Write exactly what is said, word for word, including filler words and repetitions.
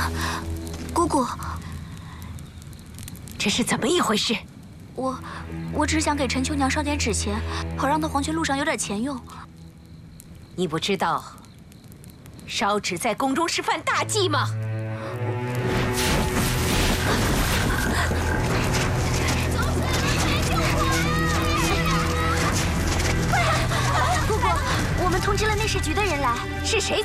姑姑， 这是怎么一回事？ 我我只想给陈秋娘烧点纸钱，好让她黄泉路上有点钱用。 你不知道，烧纸在宫中是犯大忌吗？ 我们通知了内侍局的人来，是谁